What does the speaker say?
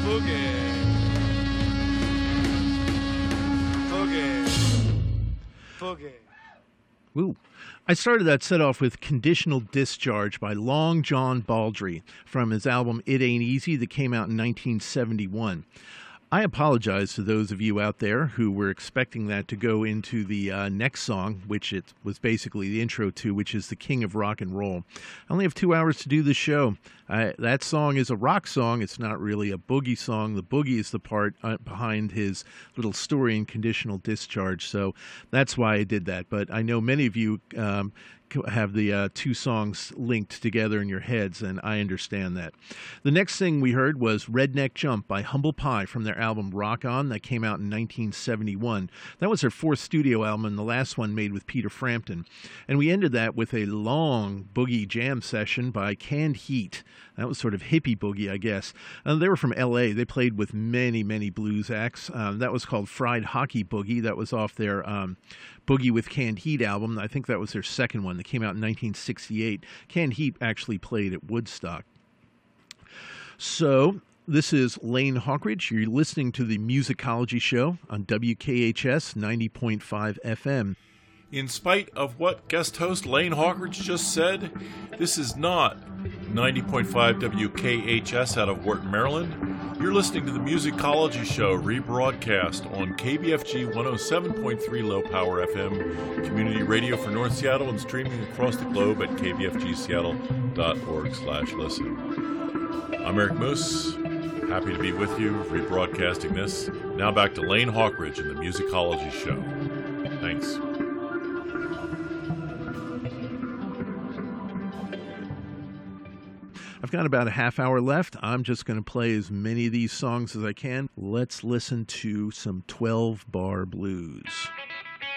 Boogie. Woo. I started that set off with Conditional Discharge by Long John Baldry from his album It Ain't Easy that came out in 1971. I apologize to those of you out there who were expecting that to go into the next song, which it was basically the intro to, which is The King of Rock and Roll. I only have 2 hours to do the show. That song is a rock song. It's not really a boogie song. The boogie is the part behind his little story in Conditional Discharge, so that's why I did that. But I know many of you have the two songs linked together in your heads, and I understand that. The next thing we heard was Redneck Jump by Humble Pie from their album Rock On that came out in 1971. That was their fourth studio album and the last one made with Peter Frampton. And we ended that with a long boogie jam session by Canned Heat. That was sort of hippie boogie, I guess. They were from L.A. They played with many, many blues acts. That was called Fried Hockey Boogie. That was off their Boogie with Canned Heat album. I think that was their second one that came out in 1968. Canned Heat actually played at Woodstock. So this is Lane Hawkridge. You're listening to the Musicology Show on WKHS 90.5 FM. In spite of what guest host Lane Hawkridge just said, this is not 90.5 WKHS out of Wharton, Maryland. You're listening to the Musicology Show, rebroadcast on KBFG 107.3 Low Power FM, community radio for North Seattle, and streaming across the globe at kbfgseattle.org/listen. I'm Eric Moose. Happy to be with you, rebroadcasting this. Now back to Lane Hawkridge and the Musicology Show. Thanks. I've got about a half hour left. I'm just going to play as many of these songs as I can. Let's listen to some 12-bar blues.